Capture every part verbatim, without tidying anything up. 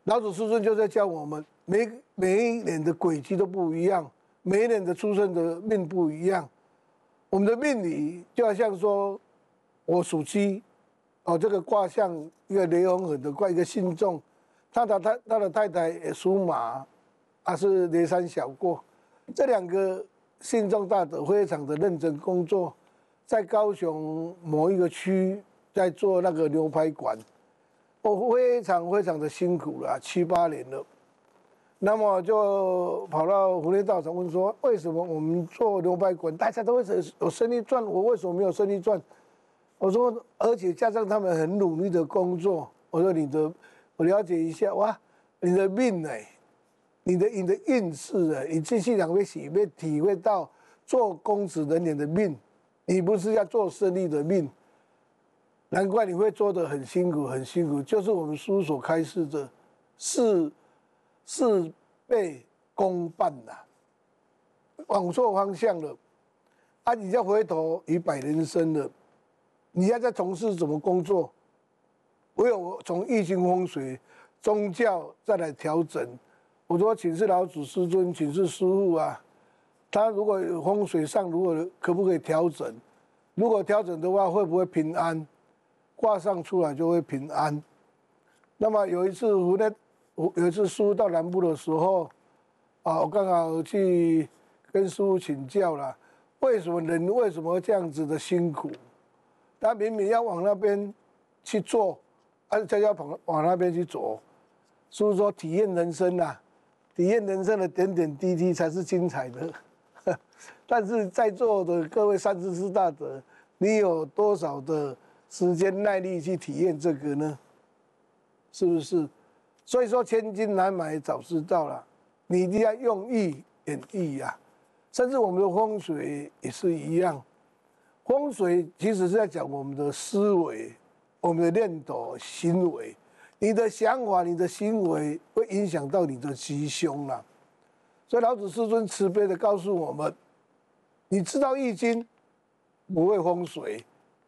老子师尊就在教我们，每每一年的轨迹都不一样，每一年的出生的命不一样。我们的命理就好像说，我属鸡，哦，这个卦象一个雷洪狠的卦，一个信众，他的他他的太太也属马，啊是雷山小过，这两个信众大德非常的认真工作，在高雄某一个区在做那个牛排馆，我非常非常的辛苦了，七八年了。那么就跑到胡烈道场问说，为什么我们做牛排馆，大家都会有生意赚，我为什么没有生意赚？我说，而且加上他们很努力的工作，我说你的，我了解一下，哇，你的命哎，你的你的运势哎，你这些两位体会体会到做公职人员的命，你不是要做生意的命，难怪你会做得很辛苦很辛苦，就是我们书所开示的是。事倍功半呐、啊，往错方向了，啊！你再回头一百人生了，你要在从事什么工作？唯有从易经风水、宗教再来调整。我说请示老祖师尊，请示师父啊，他如果有风水上如果可不可以调整？如果调整的话，会不会平安？卦上出来就会平安。那么有一次我呢。有一次师父到南部的时候，啊，我刚好去跟师父请教了，为什么人为什么这样子的辛苦？他明明要往那边去做，啊，他要往往那边去走。师父说体验人生啊，体验人生的点点滴滴才是精彩的。但是在座的各位三知识大德，你有多少的时间耐力去体验这个呢？是不是？所以说千金难买早知道了，你一定要用意演绎呀。甚至我们的风水也是一样，风水其实是在讲我们的思维、我们的念头、行为。你的想法、你的行为会影响到你的吉凶啦。所以老子师尊慈悲的告诉我们：你知道易经，不会风水，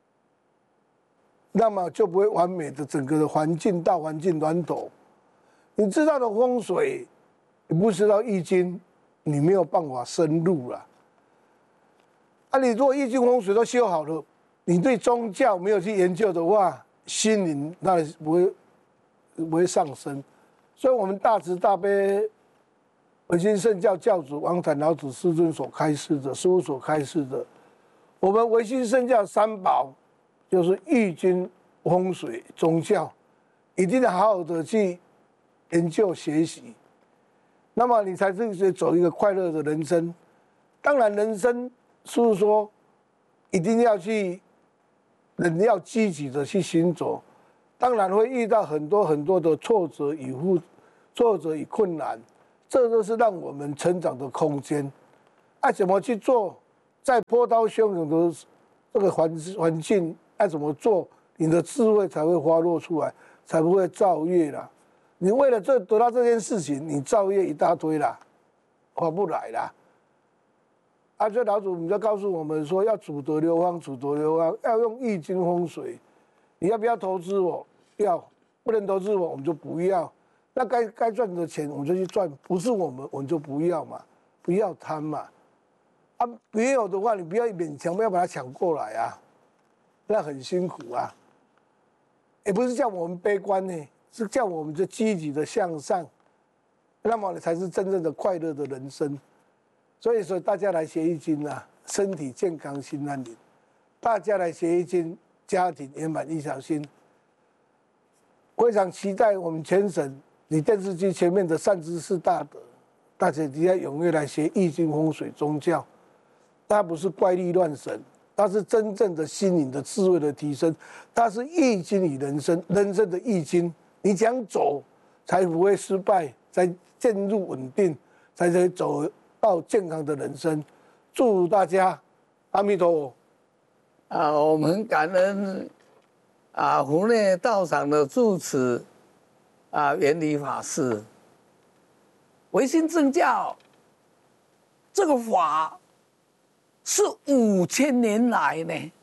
那么就不会完美的整个的环境大环境暖斗。你知道的风水，你不知道易经，你没有办法深入了。啊，你如果易经风水都修好了，你对宗教没有去研究的话，心灵那不会不会上升。所以，我们大慈大悲唯心圣教教主王坦老子师尊所开示的，师父所开示的，我们唯心圣教三宝就是易经、风水、宗教，一定要好好的去研究学习，那么你才是走一个快乐的人生。当然，人生是说一定要去，人要积极的去行走。当然会遇到很多很多的挫折与负挫折与困难，这都是让我们成长的空间。爱怎么去做，在波涛汹涌的这个环环境，爱怎么做，你的智慧才会发落出来，才不会造业啦。你为了这得到这件事情，你造业一大堆啦，划不来啦。啊，所以老祖你就告诉我们说，要主得流芳，主得流芳，要用易经风水。你要不要投资我？要，不能投资我，我们就不要。那该该赚的钱我们就去赚，不是我们我们就不要嘛，不要贪嘛。啊，没有的话，你不要勉强，不要把它抢过来啊，那很辛苦啊。也不是叫我们悲观呢。是叫我们就积极的向上，那么才是真正的快乐的人生。所以说，大家来学易经啊，身体健康，心安宁；大家来学易经，家庭圆满，一条心。非常期待我们全省你电视机前面的善知识大德，大家一定要踊跃来学易经、风水、宗教。它不是怪力乱神，它是真正的心灵的智慧的提升，它是易经与人生，人生的易经。你讲走，才不会失败，才渐入稳定，才可以走到健康的人生。祝大家阿弥陀佛。 啊，我们感恩啊湖内道场的住持啊圆理法师。唯心正教这个法是五千年来呢，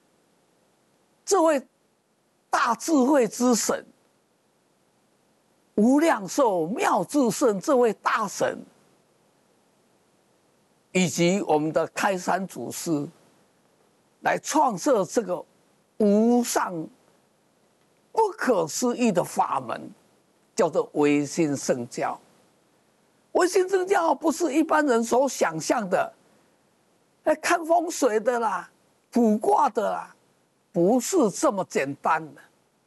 这位大智慧之神。 无量寿妙智胜这位大神，以及我们的开山祖师，来创设这个无上不可思议的法门，叫做唯心圣教。唯心圣教不是一般人所想象的，哎，看风水的啦，卜卦的啦，不是这么简单的。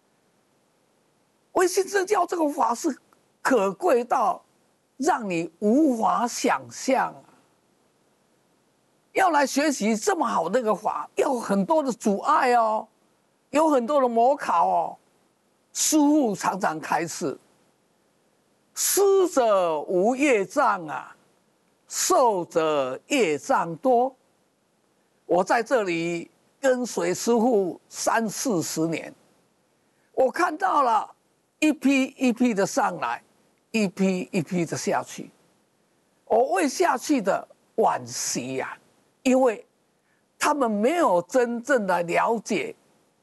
唯心圣教这个法是可贵到让你无法想象啊！要来学习这么好的一个法，要很多的阻碍哦，有很多的模考哦。师父常常开示：施者无业障啊，受者业障多。我在这里跟随师父三四十年，我看到了一批一批的上来，一批一批的下去。我为下去的惋惜呀、啊，因为他们没有真正的了解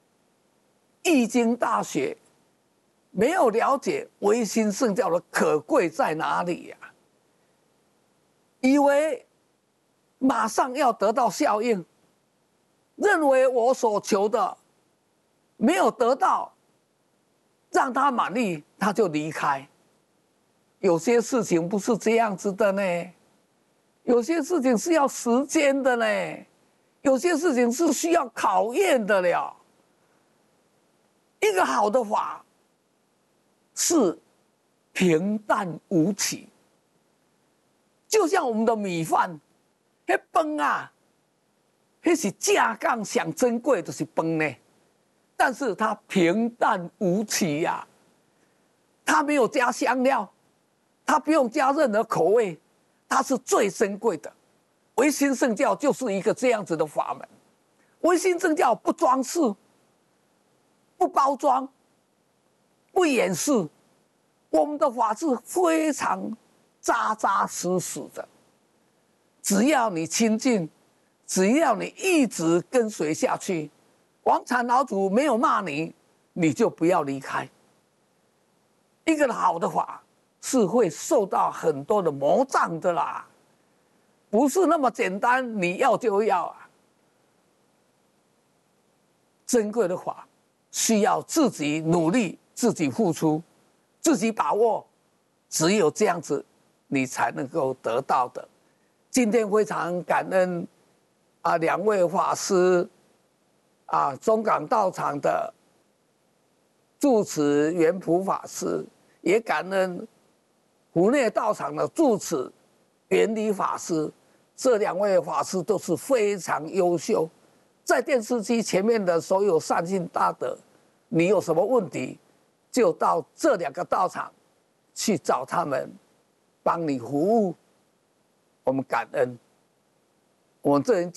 《易经》大学，没有了解唯心圣教的可贵在哪里呀、啊，以为马上要得到效应，认为我所求的没有得到，让他满意，他就离开。有些事情不是这样子的呢，有些事情是要时间的呢，有些事情是需要考验的了。一个好的法是平淡无奇，就像我们的米饭，那饭啊，那是价杠上珍贵的是饭呢，但是它平淡无奇呀、啊，它没有加香料，它不用加任何口味，它是最珍贵的。唯心圣教就是一个这样子的法门。唯心圣教不装饰，不包装，不掩饰，我们的法是非常扎扎实实的。只要你亲近，只要你一直跟随下去，王禅老祖没有骂你，你就不要离开。一个好的法是会受到很多的魔障的啦，不是那么简单，你要就要啊。珍贵的法需要自己努力，自己付出，自己把握，只有这样子，你才能够得到的。今天非常感恩啊，两位法师啊，中港道场的住持圆普法师，也感恩湖内道场的住持圆理法师。这两位法师都是非常优秀。在电视机前面的所有善信大德，你有什么问题，就到这两个道场去找他们，帮你服务。我们感恩，我们这人。